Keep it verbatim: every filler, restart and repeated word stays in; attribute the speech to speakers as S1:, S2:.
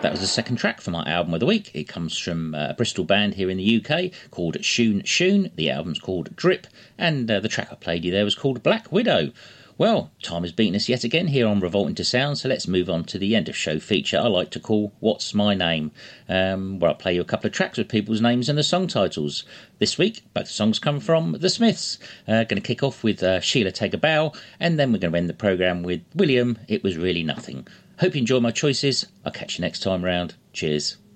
S1: That was the second track from my album of the week. It comes from a Bristol band here in the U K called Shoon Shoon. The album's called Drip, and uh, the track I played you there was called Black Widow. Well, time has beaten us yet again here on Revolt into Sound, so let's move on to the end of show feature I like to call What's My Name, um, where I'll play you a couple of tracks with people's names and the song titles. This week, both songs come from The Smiths. Uh, going to kick off with uh, Sheila Take a Bow, and then we're going to end the programme with William, It Was Really Nothing. Hope you enjoy my choices. I'll catch you next time round. Cheers.